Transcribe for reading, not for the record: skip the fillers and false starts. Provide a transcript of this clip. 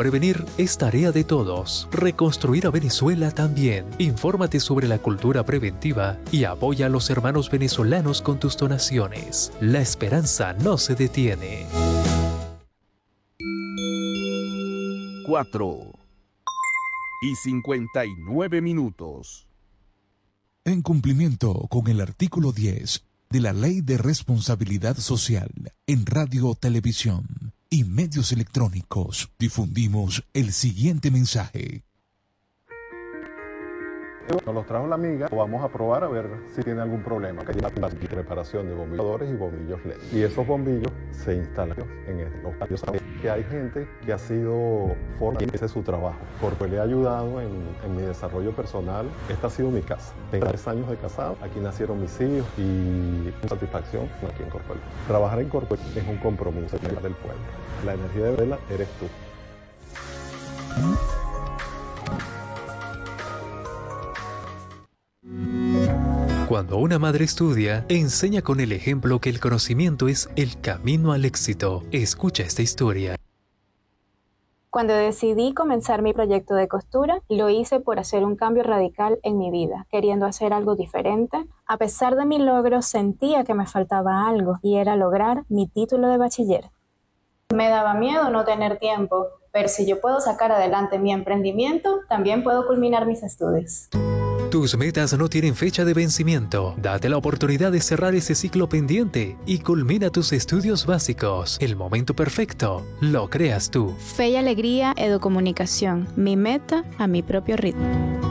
prevenir es tarea de todos. Reconstruir a Venezuela también. Infórmate sobre la cultura preventiva y apoya a los hermanos venezolanos con tus donaciones. La esperanza no se detiene. 4:59. En cumplimiento con el artículo 10 de la Ley de Responsabilidad Social en Radio, Televisión y Medios Electrónicos, difundimos el siguiente mensaje. Nos los trajo la amiga, lo vamos a probar a ver si tiene algún problema. Que lleva la preparación de bombilladores y bombillos LED. Y esos bombillos se instalan en los patios. Que hay gente que ha sido formada y ese es su trabajo. Porque le ha ayudado en mi desarrollo personal. Esta ha sido mi casa. Tengo 3 años de casado, aquí nacieron mis hijos y satisfacción aquí en Corpuel. Trabajar en Corpuel es un compromiso del pueblo. La energía de Vela eres tú. Cuando una madre estudia, enseña con el ejemplo que el conocimiento es el camino al éxito. Escucha esta historia. Cuando decidí comenzar mi proyecto de costura, lo hice por hacer un cambio radical en mi vida, queriendo hacer algo diferente. A pesar de mi logro, sentía que me faltaba algo, y era lograr mi título de bachiller. Me daba miedo no tener tiempo, pero si yo puedo sacar adelante mi emprendimiento, también puedo culminar mis estudios. Tus metas no tienen fecha de vencimiento. Date la oportunidad de cerrar ese ciclo pendiente y culmina tus estudios básicos. El momento perfecto lo creas tú. Fe y Alegría Educomunicación. Mi meta a mi propio ritmo.